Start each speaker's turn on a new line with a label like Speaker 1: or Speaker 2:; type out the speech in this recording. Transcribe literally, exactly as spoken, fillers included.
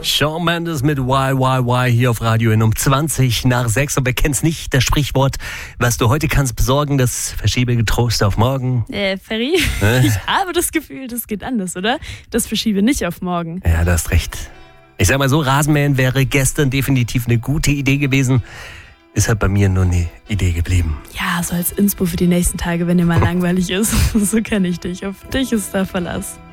Speaker 1: Shawn Mendes mit Why, Why, Why hier auf Radio in um zwanzig nach sechs. Und wer kennt's nicht, das Sprichwort, was du heute kannst besorgen, das verschiebe getrost auf morgen.
Speaker 2: Äh, Ferry,
Speaker 1: Äh?
Speaker 2: ich habe das Gefühl, das geht anders, oder? Das verschiebe nicht auf morgen.
Speaker 1: Ja, du hast recht. Ich sag mal so, Rasenmähen wäre gestern definitiv eine gute Idee gewesen. Ist halt bei mir nur eine Idee geblieben.
Speaker 2: Ja, so als Inspo für die nächsten Tage, wenn dir mal langweilig ist. So kenne ich dich. Auf dich ist da Verlass.